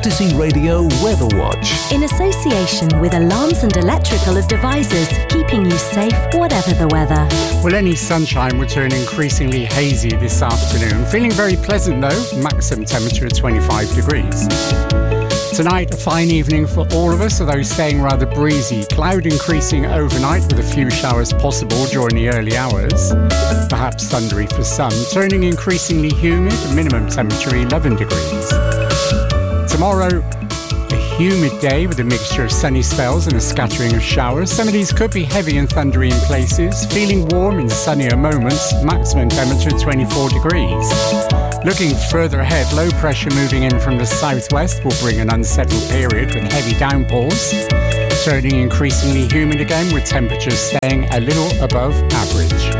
Odyssey Radio Weather Watch. In association with Alarms and Electrical Devices, keeping you safe whatever the weather. Well, any sunshine will turn increasingly hazy this afternoon. Feeling very pleasant though, maximum temperature of 25 degrees. Tonight, a fine evening for all of us, although staying rather breezy. Cloud increasing overnight with a few showers possible during the early hours. Perhaps thundery for some. Turning increasingly humid, minimum temperature 11 degrees. Tomorrow, a humid day with a mixture of sunny spells and a scattering of showers. Some of these could be heavy and thundery in places. Feeling warm in sunnier moments. Maximum temperature 24 degrees. Looking further ahead, low pressure moving in from the southwest will bring an unsettled period with heavy downpours. Turning increasingly humid again with temperatures staying a little above average.